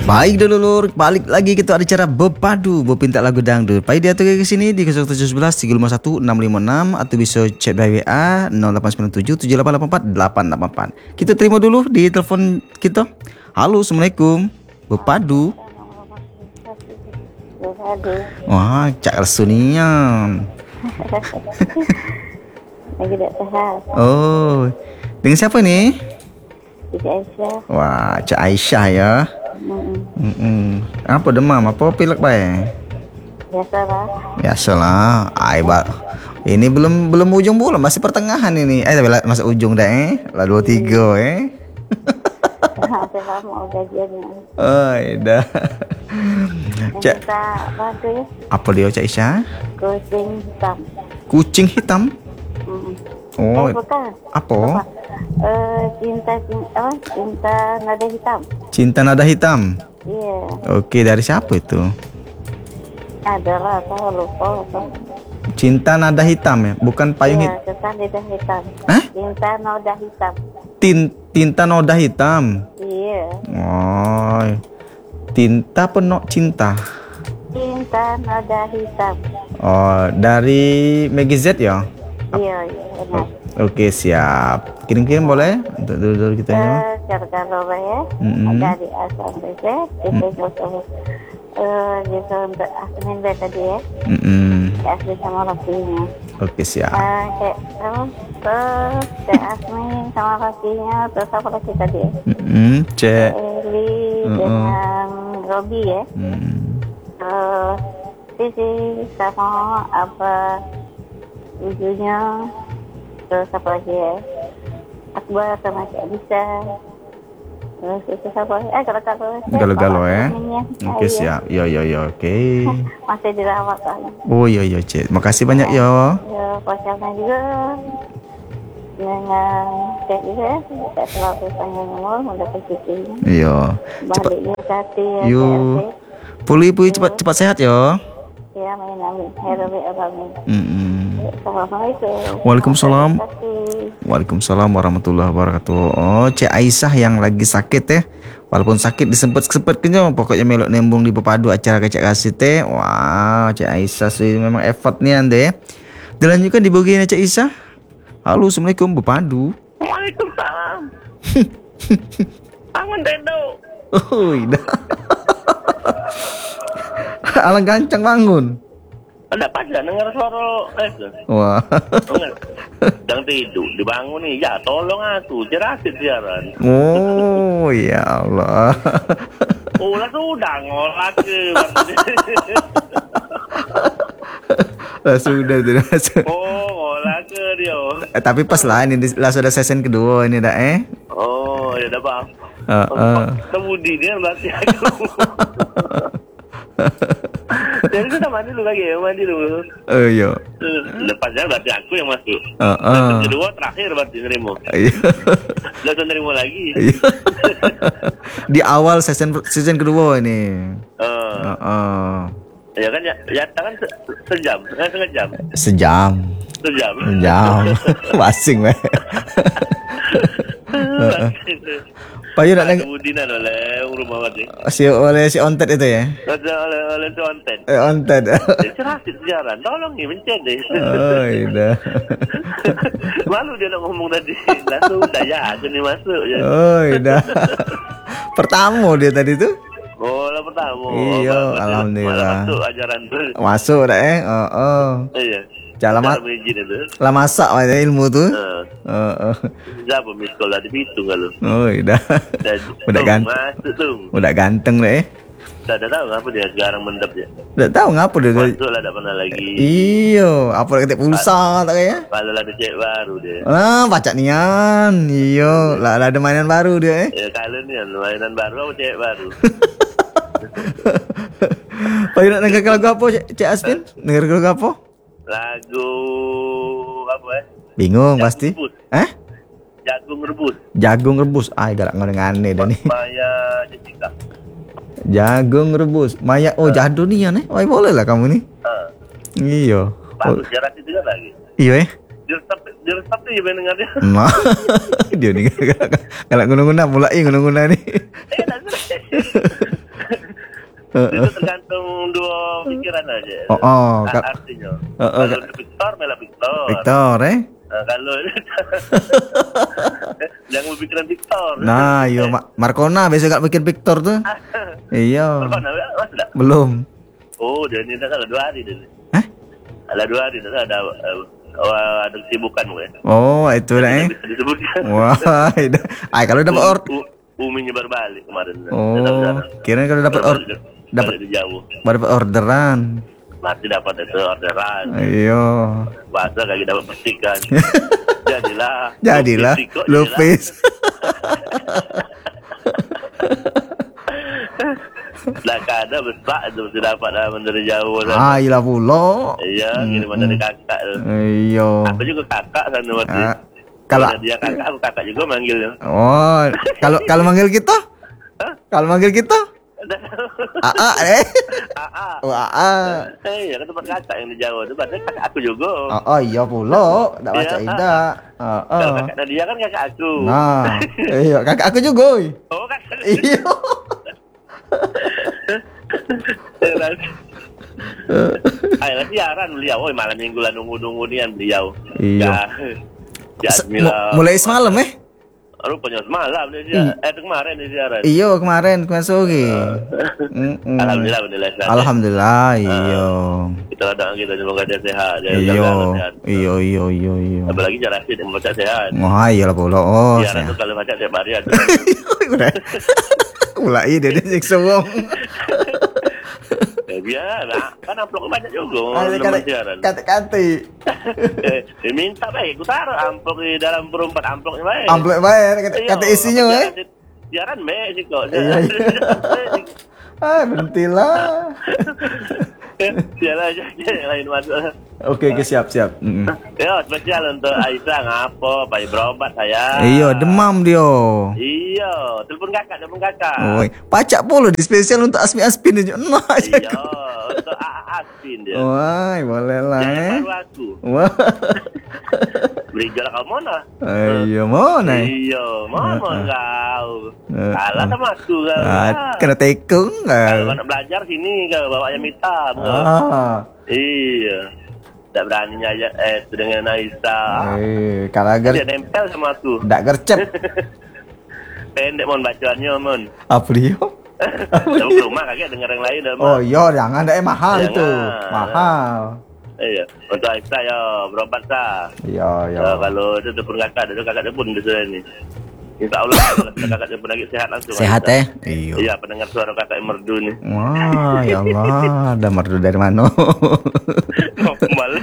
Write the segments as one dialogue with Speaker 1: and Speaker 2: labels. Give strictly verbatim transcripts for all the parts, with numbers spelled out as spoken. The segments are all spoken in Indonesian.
Speaker 1: Baik dulur, balik lagi kita ada cara Bepadu, Bepinta lagu dangdut. Pai dia tuh ke sini di nol tujuh satu satu tiga lima satu enam lima enam atau bisa chat by W A nol delapan sembilan tujuh tujuh delapan delapan empat delapan delapan empat. Kita terima dulu di telepon kita. Halo, assalamualaikum. Bepadu. Wah, cak resunian.
Speaker 2: Lagi tidak sehat.
Speaker 1: Oh, dengan siapa nih?
Speaker 2: Cik Aisyah.
Speaker 1: Wah, Cak Aisyah ya. Mm -mm. Apa demam? Apa pilek bae?
Speaker 2: Biasalah.
Speaker 1: Biasalah. Ai ba. Ini belum belum ujung bulan, masih pertengahan ini. Eh, tapi masuk ujung dah eh. Lah dua tiga eh.
Speaker 2: Saya mau gajiannya.
Speaker 1: Oh, dah. Cak.
Speaker 2: Kita bantu ya.
Speaker 1: Apa dia Cak Aisyah?
Speaker 2: Kucing hitam.
Speaker 1: Kucing hitam?
Speaker 2: Mm.
Speaker 1: Oh.
Speaker 2: Eh, bukan.
Speaker 1: Apa?
Speaker 2: Eh, cinta cinta apa? Cinta nada hitam.
Speaker 1: Cinta nada hitam.
Speaker 2: Iya.
Speaker 1: Oke, dari siapa itu?
Speaker 2: Adalah saya lupa. lupa.
Speaker 1: Cinta nada hitam ya, bukan payung
Speaker 2: Iya,
Speaker 1: hitam.
Speaker 2: cinta nada hitam.
Speaker 1: Hah?
Speaker 2: Cinta nada hitam.
Speaker 1: Tin tinta noda hitam.
Speaker 2: Iya.
Speaker 1: Oh. Tinta penok cinta.
Speaker 2: Cinta nada hitam.
Speaker 1: Oh, dari Megi Z ya?
Speaker 2: Iya, iya. Benar.
Speaker 1: Oke, siap. Kirim-kirim boleh untuk dulu kita ya.
Speaker 2: Cara kalau ya,
Speaker 1: Mm-mm.
Speaker 2: dari A sampai Z, itu juga eh gitu untuk asmin B tadi ya,
Speaker 1: Mm-mm.
Speaker 2: asmin sama lakinya.
Speaker 1: Oke, siap.
Speaker 2: Eh kayak terus terus kayak asmin sama lakinya, terus apa lagi tadi ya?
Speaker 1: Mm-mm. Cek.
Speaker 2: Eli
Speaker 1: Uh-uh.
Speaker 2: dengan Robi ya,
Speaker 1: Mm.
Speaker 2: terus Sisi sama apa ujungnya, terus apa lagi ya? Akbar sama Cik Bisa. Terus itu apa? Eh kalau-kalau
Speaker 1: Galau-galau ya.
Speaker 2: Aminnya.
Speaker 1: Oke,
Speaker 2: Ah, iya.
Speaker 1: siap. Yo yo yo, oke.
Speaker 2: Masih dirawat kan.
Speaker 1: Oh, yo yo, Cek. Makasih banyak yo.
Speaker 2: Ya, pacarnya juga dengan cek juga kita selalu panjang umur mudah kecil
Speaker 1: Iya. Cepat.
Speaker 2: baliknya hati ya
Speaker 1: Yo. Pulih pulih cepat cepat sehat yo.
Speaker 2: ya main amin herobi amin.
Speaker 1: Mm-mm.
Speaker 2: Assalamualaikum.
Speaker 1: Waalaikumsalam.
Speaker 2: Terima kasih.
Speaker 1: Waalaikumsalam warahmatullahi wabarakatuh. Oh, Cik Aisyah yang lagi sakit ya. Walaupun sakit disempet-sempet kenyang, pokoknya melok nembung di Bepadu acara kecak kasih teh. Wah, Cik Aisyah sih memang effort nih ande. Dilanjutkan di bagian Cik Aisyah. Halo, assalamualaikum Bepadu.
Speaker 3: Waalaikumsalam. Bangun Dedo.
Speaker 1: Oh, ida. Alang gancang bangun.
Speaker 3: Ada apa aja dengar suara itu?
Speaker 1: Wah.
Speaker 3: Sedang tidur, dibangun nih. Ya tolong aku, jelasin siaran.
Speaker 1: Oh, ya Allah.
Speaker 3: Oh, lah sudah ngolah ke.
Speaker 1: Lah sudah sudah.
Speaker 3: Oh, ngolah ke dia.
Speaker 1: Eh, tapi pas lah ini langsung ada season kedua ini dah eh.
Speaker 3: Oh, ya udah bang.
Speaker 1: Uh, uh.
Speaker 3: Kemudi dia berarti aku. Jadi kita mandi dulu lagi ya, mandi dulu.
Speaker 1: Oh iya.
Speaker 3: Lepasnya berarti aku yang masuk.
Speaker 1: Uh, uh.
Speaker 3: Season kedua terakhir berarti nerimo.
Speaker 1: Iya.
Speaker 3: Langsung nerimo lagi.
Speaker 1: Iya. Di awal season season kedua ini.
Speaker 3: Uh,
Speaker 1: Uh, uh.
Speaker 3: ya kan ya, ya kan se sejam, kan setengah jam.
Speaker 1: Sejam.
Speaker 3: Sejam.
Speaker 1: Sejam. Basing weh. Pak Yu nak neng
Speaker 3: Kemudian oleh rumah wadi.
Speaker 1: si oleh si ontet itu ya.
Speaker 3: Oleh oleh oleh tu onten.
Speaker 1: Eh, ontet.
Speaker 3: Cerah sejarah. Tolong ni mencet deh.
Speaker 1: Oh, iya.
Speaker 3: Malu dia nak ngomong tadi. Langsung saya aja nih masuk je.
Speaker 1: Oh, iya. Pertama dia tadi tuh.
Speaker 3: Oh, lah pertama.
Speaker 1: Iya,
Speaker 3: Oh,
Speaker 1: alhamdulillah.
Speaker 3: malah masuk ajaran tu.
Speaker 1: Masuk dah eh. Oh, oh.
Speaker 3: Iya.
Speaker 1: Jalan
Speaker 3: Cara
Speaker 1: mat.
Speaker 3: menjin itu.
Speaker 1: Lah masak ada ilmu tuh.
Speaker 3: Uh,
Speaker 1: Oh, oh.
Speaker 3: Siapa mis sekolah di Bitung kalau.
Speaker 1: Oh, iya.
Speaker 3: Dan
Speaker 1: Udah
Speaker 3: tu,
Speaker 1: ganteng.
Speaker 3: Masuk tu.
Speaker 1: Udah ganteng deh.
Speaker 3: Tak ada tahu apa dia sekarang mendap je.
Speaker 1: Udah tahu ngapa dia.
Speaker 3: Masuk lah tak pernah lagi.
Speaker 1: Iyo, apa ketik pulsa tak ya?
Speaker 3: Kalau ada cek baru dia.
Speaker 1: Ah, pacak nian. Iyo, lah lah ada mainan baru dia eh.
Speaker 3: Ya kalau ni kan mainan baru atau cek baru.
Speaker 1: Pak Yu nak dengar lagu apa Cik, Cik Asmin? Dengar lagu apa?
Speaker 3: Lagu apa eh?
Speaker 1: Bingung pasti.
Speaker 3: Rebus.
Speaker 1: Eh?
Speaker 3: Jagung rebus.
Speaker 1: Jagung rebus. Ay, galak ngene dah ni.
Speaker 3: Maya Jessica.
Speaker 1: Jagung rebus. Maya oh jadu ni ya eh. Wah, boleh lah kamu ni.
Speaker 3: Ha.
Speaker 1: Iyo. Oh,
Speaker 3: Bagus jarak itu juga lagi.
Speaker 1: iyo eh.
Speaker 3: Dia resep dia resep tu je main dengar dia.
Speaker 1: Nah. Dia ni galak galak guna-guna mulai guna-guna ni.
Speaker 3: Eh tak Itu tergantung dua pikiran aja.
Speaker 1: Oh, oh,
Speaker 3: A-
Speaker 1: ka-
Speaker 3: artinya.
Speaker 1: Oh, oh,
Speaker 3: Kalau
Speaker 1: ka-
Speaker 3: Victor, bela Victor.
Speaker 1: Victor eh.
Speaker 3: Nah, kalau jangan berpikiran Victor.
Speaker 1: Nah, yo Ma- Marcona biasa gak bikin Victor tuh. Iya.
Speaker 3: Marcona, mas enggak?
Speaker 1: Belum.
Speaker 3: Oh, dia ini ada dua hari dia.
Speaker 1: Hah?
Speaker 3: Ada dua hari, ada ada uh, ada kesibukan gue.
Speaker 1: Oh, itu lah eh.
Speaker 3: Bisa disebutkan.
Speaker 1: Wah, ay kalau dapat or.
Speaker 3: U- Uminya baru balik kemarin.
Speaker 1: Oh, kira kalau dapat or dapat
Speaker 3: di jauh.
Speaker 1: baru dapat orderan.
Speaker 3: Masih dapat itu orderan.
Speaker 1: Iya.
Speaker 3: Bahasa kaki dapat percikan. Jadilah.
Speaker 1: Jadilah
Speaker 3: Lupis, kok,
Speaker 1: lupis.
Speaker 3: Lah kada besar itu sudah dapat dah dari jauh.
Speaker 1: Ah, iya pula.
Speaker 3: Iya, kiriman dari kakak tu.
Speaker 1: Iya.
Speaker 3: Aku juga kakak sana waktu.
Speaker 1: Ah, kalau
Speaker 3: dia kakak, aku kakak juga manggilnya.
Speaker 1: oh, kalau kalau manggil kita? Kalau manggil kita? Aa eh.
Speaker 3: Ah,
Speaker 1: Oh, Aa.
Speaker 3: eh, ya kan tempat kakak yang di Jawa tu, berarti kakak aku juga.
Speaker 1: Oh, oh iya pula, ndak baca
Speaker 3: Iya.
Speaker 1: ida. Oh,
Speaker 3: Kalau
Speaker 1: oh.
Speaker 3: kakak Nadia kan kakak aku.
Speaker 1: Nah, iya kakak aku juga. oi.
Speaker 3: Oh, kakak.
Speaker 1: Iya.
Speaker 3: Ayo siaran beliau, oh malam minggu lah nunggu-nunggu nian beliau.
Speaker 1: Iya.
Speaker 3: Ya,
Speaker 1: Se-
Speaker 3: Jasmila.
Speaker 1: mu- mulai semalam eh?
Speaker 3: Rupanya semalam dia siaran. Eh kemarin dia siaran.
Speaker 1: Iya kemarin kemarin sore. Mm-mm.
Speaker 3: Alhamdulillah alhamdulillah.
Speaker 1: Alhamdulillah iya.
Speaker 3: Kita doa kita semoga dia sehat. Dia
Speaker 1: Iya.
Speaker 3: jaga sehat.
Speaker 1: Iya iya iya iya.
Speaker 3: Apalagi cara sih yang baca sehat.
Speaker 1: Wah iya lah pula. Oh.
Speaker 3: Siaran
Speaker 1: saya-
Speaker 3: tuh kalau baca tiap hari ada.
Speaker 1: Udah. Mulai dia dia nyiksa wong.
Speaker 3: Ya biar lah. Kan amplop banyak juga.
Speaker 1: Ada
Speaker 3: Teman siaran.
Speaker 1: kata-kata.
Speaker 3: Eh, eh, minta baik, aku taruh amplop di dalam perempat amplopnya baik.
Speaker 1: Amplop bayar kata,
Speaker 3: Iya,
Speaker 1: kata isinya
Speaker 3: apa
Speaker 1: eh.
Speaker 3: siaran- Siaran baik sih kok.
Speaker 1: Iya, iya. Ah, berhentilah.
Speaker 3: Siaran aja yang lain masuk.
Speaker 1: Oke, oke siap siap. Mm-mm.
Speaker 3: Ya, spesial untuk Aisyah ngapo, pakai berobat saya.
Speaker 1: Iya, demam dia.
Speaker 3: Iya, telepon kakak, telepon kakak.
Speaker 1: Oi, pacak pula di spesial untuk Asmi Aspin aja. Nah, aja.
Speaker 3: Iya, untuk A A Aspin dia.
Speaker 1: Wah, boleh lah
Speaker 3: Jangan
Speaker 1: eh.
Speaker 3: baru aku.
Speaker 1: Wah.
Speaker 3: Beli jalan kau mana?
Speaker 1: Iya, mana?
Speaker 3: Iya, mana kau?
Speaker 1: Eh,
Speaker 3: Kalah sama aku kau.
Speaker 1: Ah, kena tekung
Speaker 3: Kalau
Speaker 1: kan.
Speaker 3: nak belajar sini kau bawa ayam hitam. kau.
Speaker 1: Ah.
Speaker 3: Iya. Tak berani aja eh tu dengan Aisyah.
Speaker 1: Eh, kalau
Speaker 3: Dia
Speaker 1: agar
Speaker 3: nempel sama aku.
Speaker 1: ndak gercep.
Speaker 3: Pendek mon bacaannya mon.
Speaker 1: Apa dia?
Speaker 3: Tapi ke rumah kakek dengar yang lain dah.
Speaker 1: Oh, iya, jangan dah eh, mahal
Speaker 3: Jangan.
Speaker 1: itu. Mahal.
Speaker 3: Iya. Untuk Aisyah ya berobat sah.
Speaker 1: Iya, iya.
Speaker 3: Ya, kalau itu pun kakak, itu kakak dia pun di sini. Insya Allah kalau kakak dia pun lagi sehat langsung.
Speaker 1: Sehat
Speaker 3: Aisyah.
Speaker 1: eh? Iya.
Speaker 3: Iya, pendengar suara kakak yang merdu nih.
Speaker 1: Wah, ya Allah, ada merdu dari mana?
Speaker 3: Mau kembali.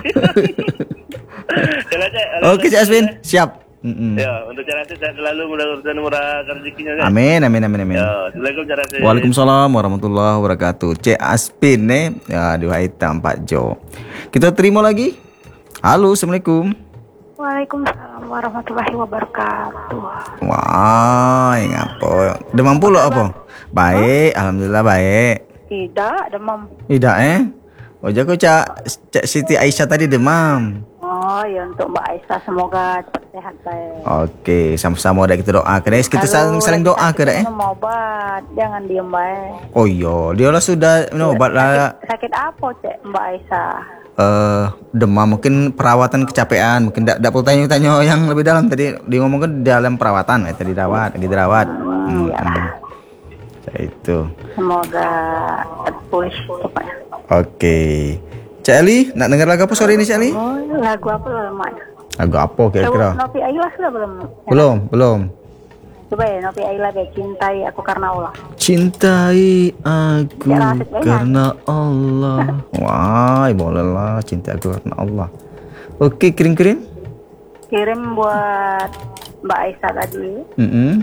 Speaker 3: Jalan aja.
Speaker 1: Oke, Cik Aswin, siap. Mm-mm.
Speaker 3: Ya, untuk cara saya selalu mudah-mudahan murah rezekinya. kan?
Speaker 1: Amin, amin, amin, amin.
Speaker 3: Ya, assalamualaikum cara saya.
Speaker 1: Waalaikumsalam warahmatullahi wabarakatuh. Cik Aspin nih, ya dua hitam Pak Jo. Kita terima lagi. Halo, assalamualaikum.
Speaker 2: Waalaikumsalam warahmatullahi wabarakatuh.
Speaker 1: Wah, ngapa? Demam pula apa? Baik, alhamdulillah baik.
Speaker 2: Tidak, demam.
Speaker 1: Tidak eh? Oh, jago Cak Cak Siti Aisyah tadi demam.
Speaker 2: Oh, ya untuk Mbak Aisyah semoga cepat sehat baik.
Speaker 1: Oke, sama-sama ada kita doa. Kita kita saling saling doa ke dah eh.
Speaker 2: Minum obat, jangan diem baik.
Speaker 1: Oh iya, dia lah sudah minum obat lah.
Speaker 2: Sakit, sakit apa cek Mbak Aisyah?
Speaker 1: Eh demam mungkin perawatan kecapean, mungkin tidak perlu tanya-tanya yang lebih dalam tadi dia ngomong kan dalam perawatan eh tadi dirawat, lagi dirawat.
Speaker 2: Hmm, ya.
Speaker 1: Saya itu.
Speaker 2: Semoga pulih cepat.
Speaker 1: Oke. Cak Ali, nak dengar lagu apa sore ini Cak Ali?
Speaker 2: Oh, lagu apa lah Mak?
Speaker 1: Lagu apa kira-kira?
Speaker 2: Nopi Aila sudah belum?
Speaker 1: Belum, belum.
Speaker 2: Coba ya Nopi Aila kayak cintai aku karena Allah.
Speaker 1: Cintai aku
Speaker 2: Ya, Rasid Baiman.
Speaker 1: karena Allah. Wah, boleh lah cinta aku karena Allah. Oke, kirim-kirim.
Speaker 2: Kirim buat Mbak Aisyah tadi,
Speaker 1: Mm-mm.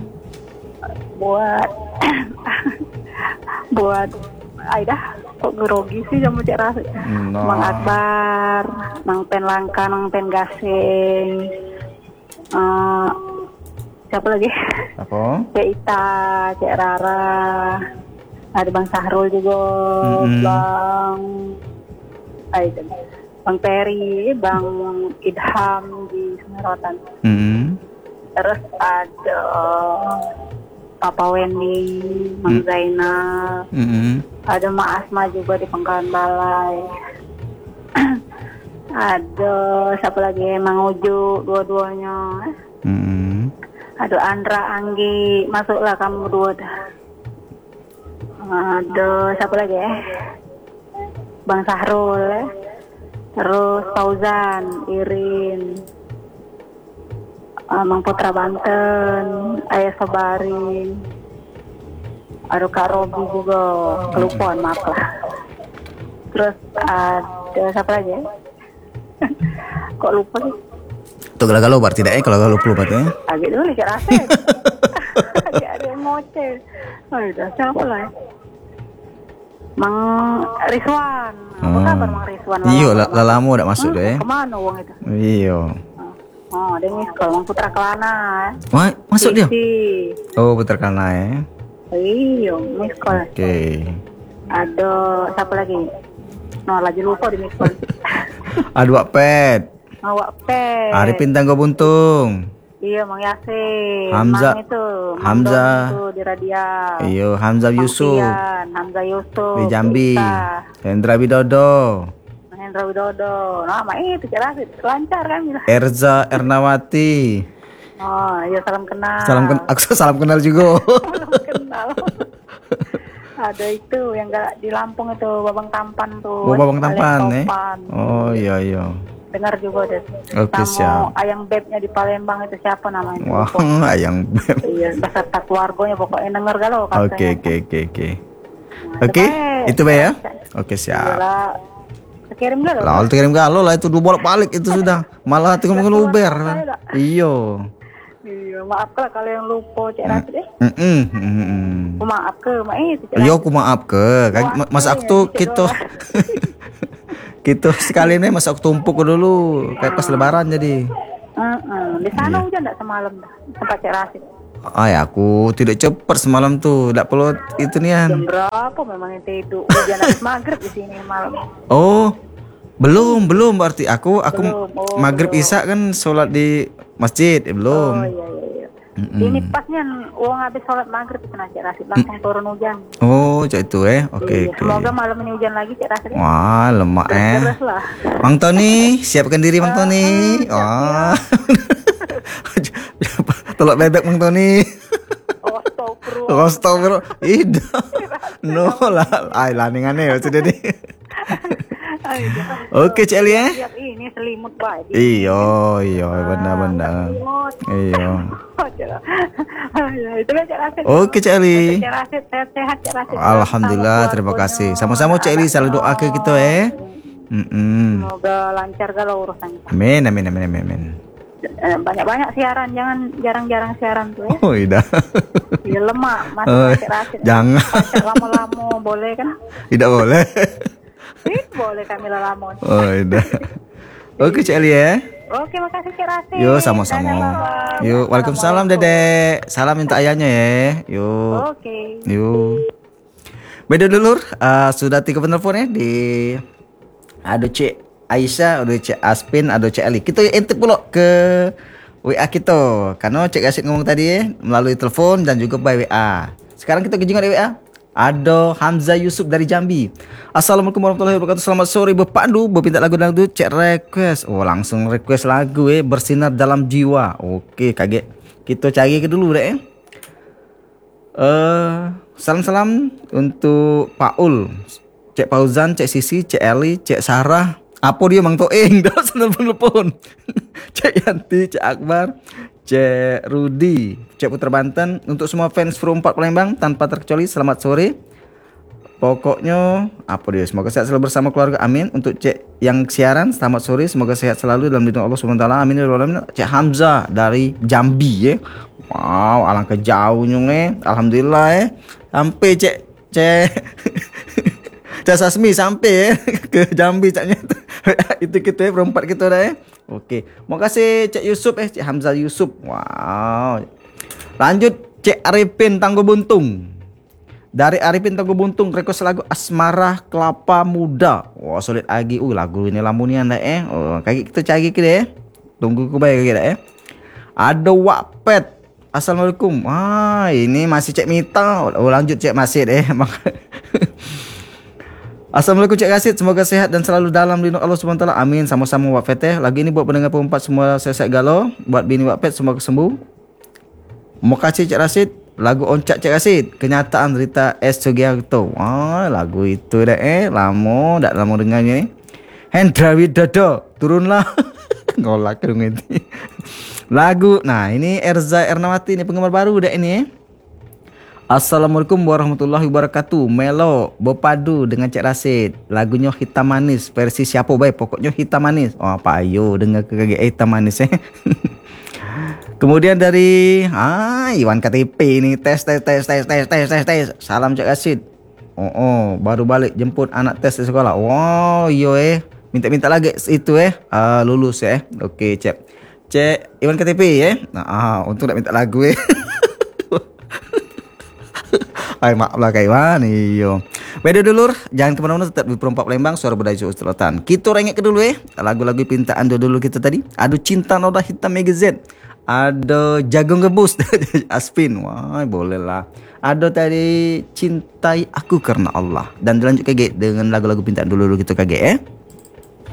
Speaker 2: buat buat Aida, kok grogi sih sama Cek Rasid.
Speaker 1: Nah.
Speaker 2: Mang Akbar, Mang Pen Langka, Mang Pen Gasing, eh, siapa lagi?
Speaker 1: Apa?
Speaker 2: Cek Ita, Cek Rara, ada Bang Sahrul juga,
Speaker 1: Mm-mm.
Speaker 2: Bang Aida, Bang Peri, Bang Idham di Sungai Rotan.
Speaker 1: Mm-mm.
Speaker 2: Terus ada Papa Wendy, Mang
Speaker 1: Hmm.
Speaker 2: Zainal,
Speaker 1: Mm-mm.
Speaker 2: ada Mak Asma juga di Pangkalan Balai. Ada siapa lagi? Mang Uju, dua-duanya.
Speaker 1: Mm-mm.
Speaker 2: Ada Andra, Anggi, masuklah kamu berdua dah. Ada siapa lagi ya? Bang Sahrul, ya. Terus Fauzan, Irin, uh, Mang Putra Banten, Ayah Sabari, ada Kak Robi juga, kelupaan maaf lah. Terus ada siapa lagi ya? Kok lupa sih?
Speaker 1: Tuh galau-galau berarti tidak eh kalau galau lupa berarti. Eh?
Speaker 2: Agak dulu Cik Rasid. Agak ada yang ngoceh. Oh, udah siapa lah ya? Mang Rizwan. Apa kabar Mang Rizwan?
Speaker 1: Iya, la- la- lama udah masuk
Speaker 2: Hmm,
Speaker 1: deh.
Speaker 2: Kemana uang itu?
Speaker 1: Iya.
Speaker 2: Oh, dia miss call Mang Putra Kelana.
Speaker 1: Wah, masuk dia.
Speaker 2: Sisi.
Speaker 1: Oh, putar kana ya.
Speaker 2: Iya, miss call.
Speaker 1: Oke.
Speaker 2: Ada siapa lagi? No, lagi lupa di miss call.
Speaker 1: Aduh, pet.
Speaker 2: Awak pet.
Speaker 1: Arifin Tanggo Buntung.
Speaker 2: Iya, Mang Yasin.
Speaker 1: Hamzah.
Speaker 2: Mang itu. Mang
Speaker 1: Hamzah.
Speaker 2: Don itu di Radial.
Speaker 1: Iya, Hamzah
Speaker 2: Mang
Speaker 1: Yusuf
Speaker 2: Pian, Hamzah Yusuf.
Speaker 1: di Jambi.
Speaker 2: Ita,
Speaker 1: Hendra Widodo.
Speaker 2: Hendra Widodo. Nama itu Cik Rasid. Lancar kan? Bila.
Speaker 1: Erza Ernawati.
Speaker 2: Oh, iya salam kenal.
Speaker 1: Salam kenal, aku salam kenal juga.
Speaker 2: Salam kenal. Ada itu yang gak di Lampung itu Babang Tampan tuh.
Speaker 1: Oh, Babang Tampan
Speaker 2: Alex
Speaker 1: eh.
Speaker 2: Topan.
Speaker 1: Oh, iya iya.
Speaker 2: Dengar juga deh.
Speaker 1: Oke, siap.
Speaker 2: Ayang Bebnya di Palembang itu siapa namanya?
Speaker 1: Wah, ayang beb.
Speaker 2: Iya, beserta keluarganya pokoknya denger galau katanya.
Speaker 1: Oke, oke, oke, oke.
Speaker 2: Nah,
Speaker 1: Oke,
Speaker 2: baik.
Speaker 1: itu Be ya. Oke, siap.
Speaker 2: Iyalah, kirim galau.
Speaker 1: Lalu kirim galau lah itu dua bolak balik itu sudah. Malah tinggal ngomong Uber. Iyo.
Speaker 2: Iya, maaf lah kalau yang lupa Cik Rasid eh.
Speaker 1: Mm-mm, mm-mm.
Speaker 2: Oh, maaf ke, mak itu Cik
Speaker 1: Yo,
Speaker 2: Rasid.
Speaker 1: aku maaf ke. Kan
Speaker 2: Maaf
Speaker 1: Mas
Speaker 2: ke,
Speaker 1: aku tuh
Speaker 2: dikit
Speaker 1: kita kita sekali nih masak tumpuk dulu kayak pas lebaran jadi.
Speaker 2: Heeh, di sana hujan enggak semalam dah, tempat Cik Rasid.
Speaker 1: Ay, aku tidak cepat semalam tuh. Tidak perlu itu nih
Speaker 2: Jam
Speaker 1: An.
Speaker 2: berapa memang yang tidur? Hujan habis maghrib di sini malam.
Speaker 1: Oh, belum, belum berarti aku aku
Speaker 2: Belum, oh,
Speaker 1: maghrib
Speaker 2: belum.
Speaker 1: isya kan sholat di masjid eh,
Speaker 2: Oh
Speaker 1: belum.
Speaker 2: iya iya iya. Ini pasnya uang habis sholat maghrib itu Cik Rasid langsung turun hujan.
Speaker 1: Oh, cak itu eh. Oke,
Speaker 2: Iya,
Speaker 1: oke.
Speaker 2: semoga malam ini hujan lagi Cik Rasid. ya.
Speaker 1: Wah, lemak eh.
Speaker 2: Terus lah.
Speaker 1: Mang Tony, siapkan diri Mang Tony. Wah. Telok bebek Mang Tony.
Speaker 2: Oh, astagfirullah.
Speaker 1: Astagfirullah. Ida. No lah, ay laningannya ya sudah nih.
Speaker 2: Ay, jangan.
Speaker 1: Oke, Cik Ali eh.
Speaker 2: Lihat ini selimut baik.
Speaker 1: Iya, iya benar-benar.
Speaker 2: Selimut.
Speaker 1: Iya.
Speaker 2: Ya, itu lah Cik Rasid.
Speaker 1: Oke, Cik Ali.
Speaker 2: Cik Rasid sehat-sehat Cik Rasid.
Speaker 1: Alhamdulillah,
Speaker 2: Sama
Speaker 1: terima
Speaker 2: keluarganya.
Speaker 1: kasih. Sama-sama Cik Ali, selalu doa ke kita eh. Mm-mm.
Speaker 2: Semoga lancar kalau urusannya.
Speaker 1: Amin, amin, amin, amin, amin.
Speaker 2: Eh, Banyak-banyak siaran, jangan jarang-jarang siaran tuh ya.
Speaker 1: Oh, iya.
Speaker 2: Ya lemak, masih
Speaker 1: Oh,
Speaker 2: Cik Rasid.
Speaker 1: jangan.
Speaker 2: Pacar lama-lama boleh kan?
Speaker 1: Tidak boleh.
Speaker 2: Ih, boleh kami lamon.
Speaker 1: Oh, iya. Oke, Cik Ali ya.
Speaker 2: Oke, makasih Cik Rasid.
Speaker 1: Yo,
Speaker 2: Dadah,
Speaker 1: sama-sama.
Speaker 2: Bang.
Speaker 1: Yuk, waalaikumsalam Dedek. Salam minta ayahnya ya. Yuk.
Speaker 2: Oke.
Speaker 1: Yuk. Beda dulur, uh, sudah tiga penelpon ya di ada Cik Aisyah, ada Cik Aspin, ada Cik Ali. Kita intip pula ke W A kita. Karena Cik Asyik ngomong tadi ya, melalui telepon dan juga by W A. Sekarang kita kejungan di W A. Ada Hamzah Yusuf dari Jambi. Assalamualaikum warahmatullahi wabarakatuh. Selamat sore Bepandu, berpinta lagu dangdut, cek request. Oh, langsung request lagu eh, bersinar dalam jiwa. Oke, kaget. Kita cari ke dulu deh. Eh, uh, salam-salam untuk Paul, Cek Fauzan, Cek Sisi, Cek Eli, Cek Sarah. Apa dia Mang Toeng? Dah telepon-telepon. Cek Yanti, Cek Akbar, Cek Rudi, Cek Putra Banten. Untuk semua fans Pro empat Palembang tanpa terkecuali selamat sore. Pokoknya apa dia? Semoga sehat selalu bersama keluarga. Amin. Untuk Cek yang siaran selamat sore, semoga sehat selalu dalam lindungan Allah Subhanahu wa taala. Amin ya rabbal alamin. Cek Hamzah dari Jambi ya. Wow, alangkah jauhnya eh. Alhamdulillah eh. Sampai Cek Cek Cek Sasmi sampai ya ke Jambi caknya. Itu kita ya perempat kita dah ya. Oke. Terima kasih Cek Yusuf eh Cek Hamzah Yusuf. Wow. Lanjut Cek Arifin Tangguh Buntung. Dari Arifin Tangguh Buntung request lagu Asmara Kelapa Muda. Wah, solid lagi. Uh, lagu ini lamunian dah eh. Oh, kayak kita cari kita ya. Tunggu ku bayar kita eh. Ada Wapet. Assalamualaikum. Ah, ini masih Cik Mita. Oh, lanjut Cik Masid eh. Assalamualaikum Cik Rasid, semoga sehat dan selalu dalam lindung Allah subhanahu wa taala. Amin. Sama-sama Wak Fatih. Lagi ini buat pendengar perempat semua sehat galau. Buat bini Wak Pet semoga sembuh. Terima kasih Cik Rasid. Lagu Oncak Cik Rasid, Kenyataan Rita S. Sugiarto. Ah, lagu itu dah eh. Lama, tak lama dengarnya ni. Hendra Widodo, turunlah. Ngolak dong ini. Lagu, nah ini Erza Ernawati ni penggemar baru dah ini eh. Assalamualaikum warahmatullahi wabarakatuh. Melo berpadu dengan Cik Rasid. Lagunya Hitam Manis. Versi siapa baik? Pokoknya Hitam Manis. Oh, apa ayo dengar ke kaki eh, Hitam Manis eh. Kemudian dari ah Iwan K T P ni tes tes tes tes tes tes tes tes. Salam Cik Rasid. Oh, oh baru balik jemput anak tes di sekolah. Wow, yo eh. Minta-minta lagi itu eh. Uh, lulus eh. Okey, Cik. Cik Iwan K T P eh. Nah, ah, untung tak minta lagu eh. Ay, maaf lah Kak Iwan. Iyo. Beda dulur, jangan kemana-mana, tetap di Perempat Palembang, Suara Budaya Sulawesi Selatan. Kita rengek ke dulu eh. Lagu-lagu pintaan dulu kita tadi. Ada Cinta Noda Hitam Magazine. Ada Jagung Rebus Aspin. Wah, boleh lah. Ada tadi Cintai Aku Karena Allah. Dan dilanjut kage dengan lagu-lagu pintaan dulu-dulu kita kage eh.